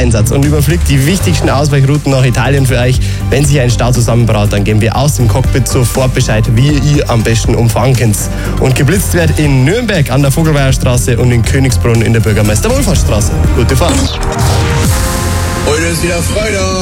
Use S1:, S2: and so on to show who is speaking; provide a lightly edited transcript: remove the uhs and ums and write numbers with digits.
S1: Einsatz und überfliegt die wichtigsten Ausweichrouten nach Italien für euch. Wenn sich ein Stau zusammenbraut, dann geben wir aus dem Cockpit sofort Bescheid, wie ihr am besten umfahren könnt. Und geblitzt wird in Nürnberg an der Vogelweierstraße und in Königsbrunn in der Bürgermeister-Wohlfahrtsstraße. Gute Fahrt!
S2: Heute ist wieder Freitag.